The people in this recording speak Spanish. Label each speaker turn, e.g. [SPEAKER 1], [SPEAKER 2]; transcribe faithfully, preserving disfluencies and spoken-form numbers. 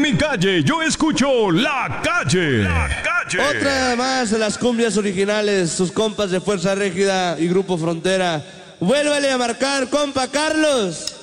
[SPEAKER 1] mi calle, yo escucho La Calle. La Calle.
[SPEAKER 2] Otra más de las cumbias originales, sus compas de Fuerza Régida y Grupo Frontera. Vuélvale a marcar, compa Carlos.